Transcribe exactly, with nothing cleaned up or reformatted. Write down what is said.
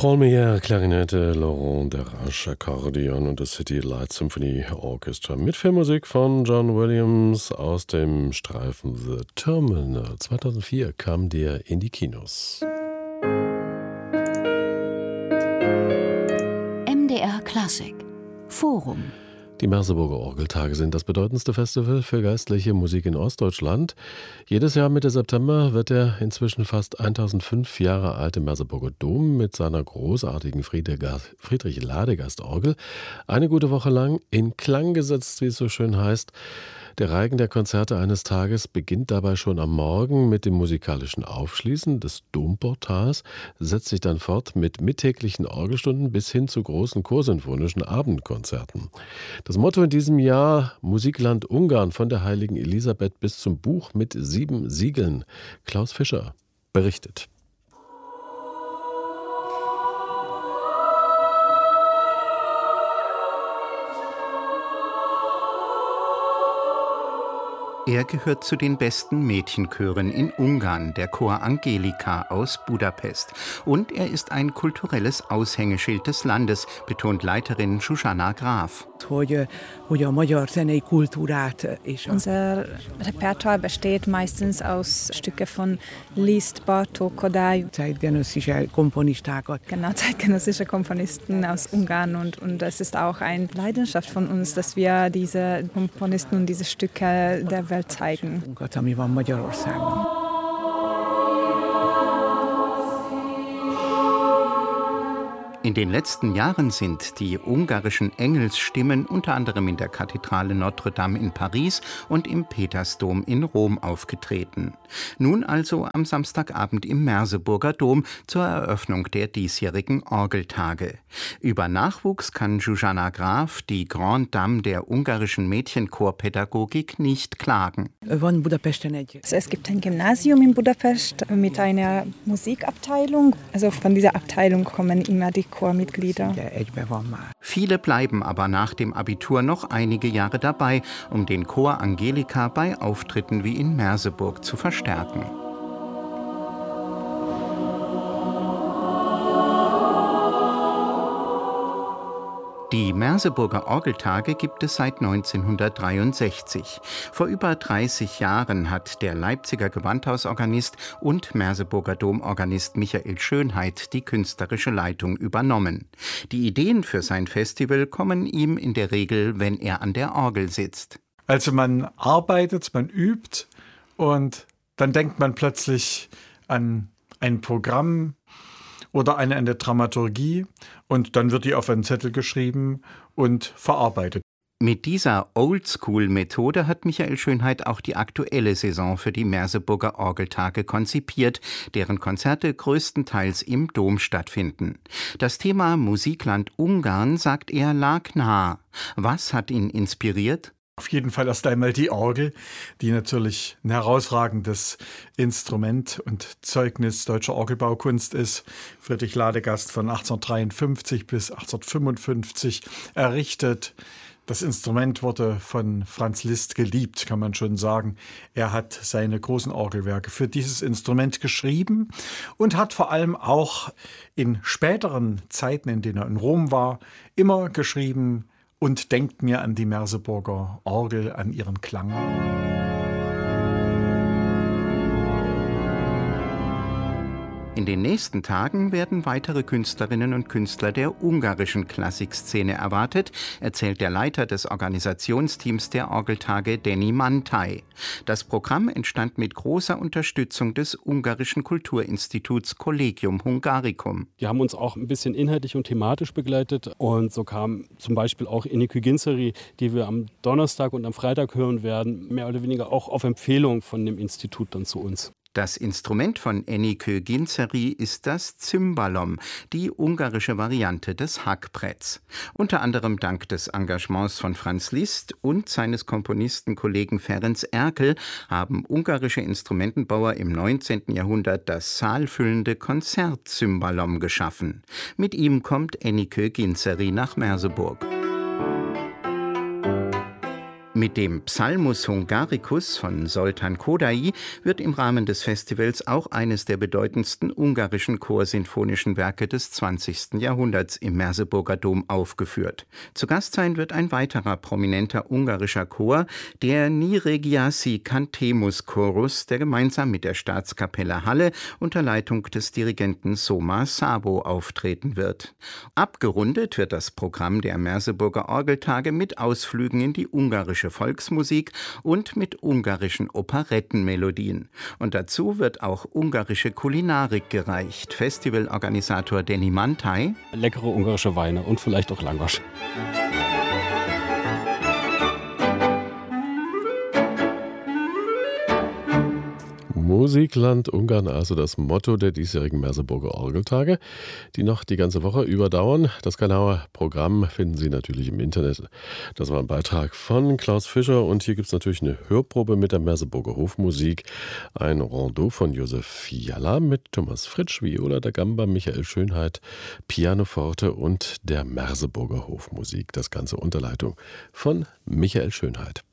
Paul Meyer, Klarinette, Laurent Derache, Akkordeon und das City Light Symphony Orchestra mit Filmmusik von John Williams aus dem Streifen The Terminal. zweitausendvier kam der in die Kinos. M D R Klassik Forum. Die Merseburger Orgeltage sind das bedeutendste Festival für geistliche Musik in Ostdeutschland. Jedes Jahr Mitte September wird der inzwischen fast eintausendfünf Jahre alte Merseburger Dom mit seiner großartigen Friedrich-Ladegast-Orgel eine gute Woche lang in Klang gesetzt, wie es so schön heißt. Der Reigen der Konzerte eines Tages beginnt dabei schon am Morgen mit dem musikalischen Aufschließen des Domportals, setzt sich dann fort mit mittäglichen Orgelstunden bis hin zu großen chorsinfonischen Abendkonzerten. Das Motto in diesem Jahr: Musikland Ungarn von der Heiligen Elisabeth bis zum Buch mit sieben Siegeln. Klaus Fischer berichtet. Er gehört zu den besten Mädchenchören in Ungarn, der Chor Angelika aus Budapest. Und er ist ein kulturelles Aushängeschild des Landes, betont Leiterin Zsuzsanna Graf. Unser Repertoire besteht meistens aus Stücken von Liszt, Bartók, Kodály. Zeitgenössische Komponisten. Genau, zeitgenössische Komponisten aus Ungarn. Und, und es ist auch eine Leidenschaft von uns, dass wir diese Komponisten und diese Stücke der Welt zeigen. In den letzten Jahren sind die ungarischen Engelsstimmen unter anderem in der Kathedrale Notre Dame in Paris und im Petersdom in Rom aufgetreten. Nun also am Samstagabend im Merseburger Dom zur Eröffnung der diesjährigen Orgeltage. Über Nachwuchs kann Zsuzsanna Graf, die Grande Dame der ungarischen Mädchenchorpädagogik, nicht klagen. Also es gibt ein Gymnasium in Budapest mit einer Musikabteilung. Also von dieser Abteilung kommen immer die Chormitglieder. Viele bleiben aber nach dem Abitur noch einige Jahre dabei, um den Chor Angelika bei Auftritten wie in Merseburg zu verstärken. Die Merseburger Orgeltage gibt es seit neunzehnhundertdreiundsechzig. Vor über dreißig Jahren hat der Leipziger Gewandhausorganist und Merseburger Domorganist Michael Schönheit die künstlerische Leitung übernommen. Die Ideen für sein Festival kommen ihm in der Regel, wenn er an der Orgel sitzt. Also man arbeitet, man übt und dann denkt man plötzlich an ein Programm oder an eine Dramaturgie und dann wird die auf einen Zettel geschrieben und verarbeitet. Mit dieser Oldschool-Methode hat Michael Schönheit auch die aktuelle Saison für die Merseburger Orgeltage konzipiert, deren Konzerte größtenteils im Dom stattfinden. Das Thema Musikland Ungarn, sagt er, lag nah. Was hat ihn inspiriert? Auf jeden Fall erst einmal die Orgel, die natürlich ein herausragendes Instrument und Zeugnis deutscher Orgelbaukunst ist. Friedrich Ladegast von achtzehnhundertdreiundfünfzig bis achtzehnhundertfünfundfünfzig errichtet. Das Instrument wurde von Franz Liszt geliebt, kann man schon sagen. Er hat seine großen Orgelwerke für dieses Instrument geschrieben und hat vor allem auch in späteren Zeiten, in denen er in Rom war, immer geschrieben: Und denkt mir an die Merseburger Orgel, an ihren Klang. In den nächsten Tagen werden weitere Künstlerinnen und Künstler der ungarischen Klassikszene erwartet, erzählt der Leiter des Organisationsteams der Orgeltage, Danny Mantai. Das Programm entstand mit großer Unterstützung des ungarischen Kulturinstituts Collegium Hungaricum. Die haben uns auch ein bisschen inhaltlich und thematisch begleitet und so kam zum Beispiel auch Enikő Ginczeri, die wir am Donnerstag und am Freitag hören werden, mehr oder weniger auch auf Empfehlung von dem Institut dann zu uns. Das Instrument von Enikő Ginczeri ist das Cymbalom, die ungarische Variante des Hackbretts. Unter anderem dank des Engagements von Franz Liszt und seines Komponistenkollegen Ferenc Erkel haben ungarische Instrumentenbauer im neunzehnten Jahrhundert das saalfüllende Konzert-Cymbalom geschaffen. Mit ihm kommt Enikő Ginczeri nach Merseburg. Mit dem Psalmus Hungaricus von Zoltán Kodály wird im Rahmen des Festivals auch eines der bedeutendsten ungarischen chorsinfonischen Werke des zwanzigsten Jahrhunderts im Merseburger Dom aufgeführt. Zu Gast sein wird ein weiterer prominenter ungarischer Chor, der Nyíregyházi Cantemus Chorus, der gemeinsam mit der Staatskapelle Halle unter Leitung des Dirigenten Soma Szabo auftreten wird. Abgerundet wird das Programm der Merseburger Orgeltage mit Ausflügen in die ungarische Volksmusik und mit ungarischen Operettenmelodien. Und dazu wird auch ungarische Kulinarik gereicht. Festivalorganisator Danny Mantai: Leckere ungarische Weine und vielleicht auch Langosch. Musikland Ungarn, also das Motto der diesjährigen Merseburger Orgeltage, die noch die ganze Woche überdauern. Das genaue Programm finden Sie natürlich im Internet. Das war ein Beitrag von Klaus Fischer und hier gibt es natürlich eine Hörprobe mit der Merseburger Hofmusik, ein Rondeau von Josef Fiala mit Thomas Fritsch, Viola da Gamba, Michael Schönheit, Pianoforte und der Merseburger Hofmusik. Das Ganze unter Leitung von Michael Schönheit.